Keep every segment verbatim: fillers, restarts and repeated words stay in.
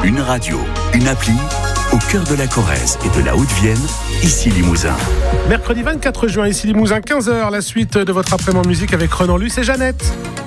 Une radio, une appli, au cœur de la Corrèze et de la Haute-Vienne, ici Limousin. Mercredi vingt-quatre juin, ici Limousin, quinze heures, la suite de votre après-midi en musique avec Renan Luce et Jeannette.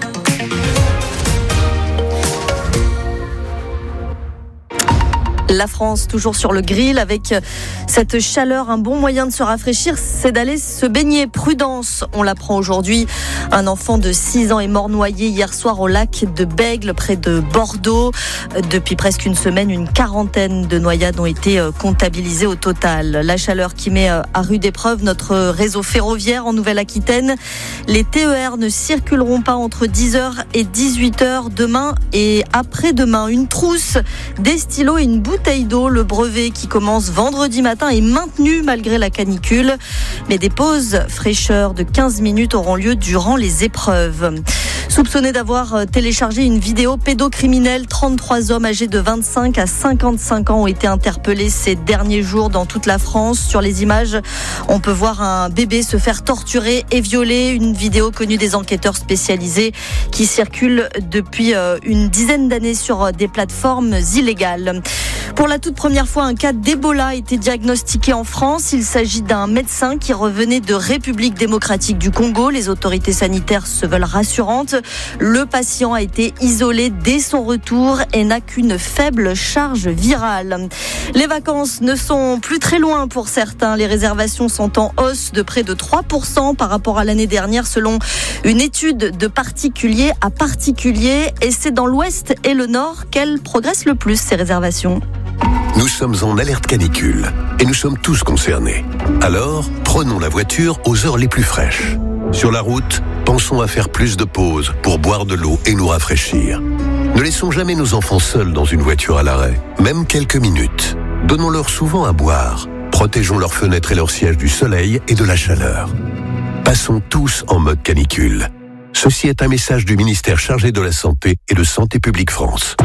La France, toujours sur le grill, avec cette chaleur, un bon moyen de se rafraîchir, c'est d'aller se baigner. Prudence, on l'apprend aujourd'hui. Un enfant de six ans est mort noyé hier soir au lac de Bègle, près de Bordeaux. Depuis presque une semaine, une quarantaine de noyades ont été comptabilisées au total. La chaleur qui met à rude épreuve notre réseau ferroviaire en Nouvelle-Aquitaine. Les T E R ne circuleront pas entre dix heures et dix-huit heures demain et après-demain. Une trousse, des stylos et une bouteille d'eau. Le brevet qui commence vendredi matin est maintenu malgré la canicule. Mais des pauses fraîcheur de quinze minutes auront lieu durant les épreuves. Soupçonnés d'avoir téléchargé une vidéo pédocriminelle, trente-trois hommes âgés de vingt-cinq à cinquante-cinq ans ont été interpellés ces derniers jours dans toute la France. Sur les images, on peut voir un bébé se faire torturer et violer. Une vidéo connue des enquêteurs spécialisés qui circule depuis une dizaine d'années sur des plateformes illégales. Pour la toute première fois, un cas d'Ebola a été diagnostiqué en France. Il s'agit d'un médecin qui revenait de République démocratique du Congo. Les autorités sanitaires se veulent rassurantes. Le patient a été isolé dès son retour et n'a qu'une faible charge virale. Les vacances ne sont plus très loin pour certains. Les réservations sont en hausse de près de trois pour cent par rapport à l'année dernière selon une étude de particulier à particulier. Et c'est dans l'ouest et le nord qu'elles progressent le plus, ces réservations. Nous sommes en alerte canicule et nous sommes tous concernés. Alors, prenons la voiture aux heures les plus fraîches. Sur la route, pensons à faire plus de pauses pour boire de l'eau et nous rafraîchir. Ne laissons jamais nos enfants seuls dans une voiture à l'arrêt, même quelques minutes. Donnons-leur souvent à boire. Protégeons leurs fenêtres et leurs sièges du soleil et de la chaleur. Passons tous en mode canicule. Ceci est un message du ministère chargé de la Santé et de Santé publique France.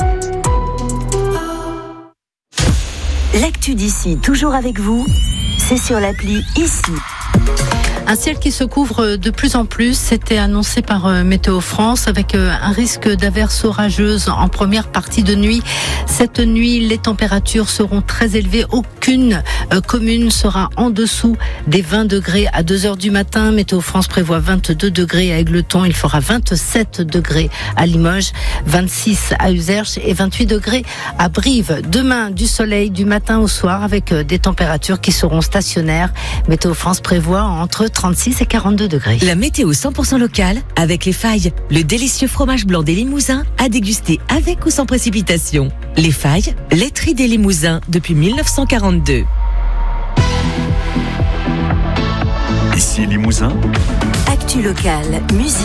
L'actu d'ici, toujours avec vous, c'est sur l'appli Ici. Un ciel qui se couvre de plus en plus, c'était annoncé par Météo France avec un risque d'averses orageuses en première partie de nuit. Cette nuit, les températures seront très élevées. Aucune commune sera en dessous des vingt degrés à deux heures du matin. Météo France prévoit vingt-deux degrés à Égletons. Il fera vingt-sept degrés à Limoges, vingt-six à Uzerche et vingt-huit degrés à Brive. Demain, du soleil du matin au soir avec des températures qui seront stationnaires. Météo France prévoit entre trente-six et quarante-deux degrés. La météo cent pour cent locale avec Les Failles, le délicieux fromage blanc des Limousins à déguster avec ou sans précipitation. Les Failles, laiterie des Limousins depuis mille neuf cent quarante-deux. Ici Limousin. Actu locale, musique.